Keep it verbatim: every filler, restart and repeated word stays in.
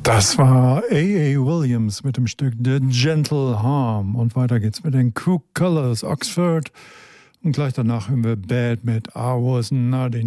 Das war A A. Williams mit dem Stück The Gentle Harm. Und weiter geht's mit den Cook Colors Oxford. Und gleich danach hören wir Bad mit I Was Not In